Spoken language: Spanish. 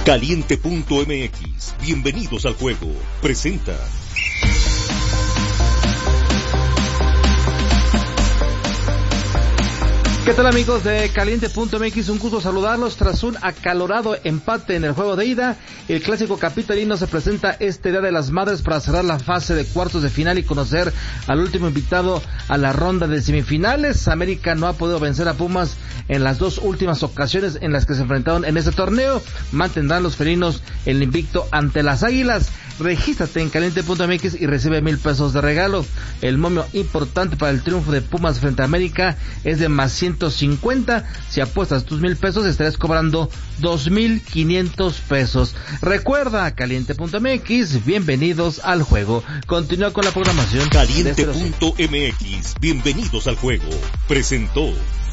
Caliente.mx, bienvenidos al juego, presenta. ¿Qué tal, amigos de Caliente.mx? Un gusto saludarlos. Tras un acalorado empate en el juego de ida, el clásico capitalino se presenta este Día de las Madres para cerrar la fase de cuartos de final y conocer al último invitado a la ronda de semifinales. América no ha podido vencer a Pumas en las dos últimas ocasiones en las que se enfrentaron en este torneo. Mantendrán los felinos el invicto ante las Águilas. Regístrate en Caliente.mx y recibe 1,000 pesos de regalo. El momio importante para el triunfo de Pumas frente a América es de más 150. Si apuestas tus 1,000 pesos, estarás cobrando 2,500 pesos. Recuerda, Caliente.mx, bienvenidos al juego. Continúa con la programación. Caliente.mx, bienvenidos al juego. Presentó.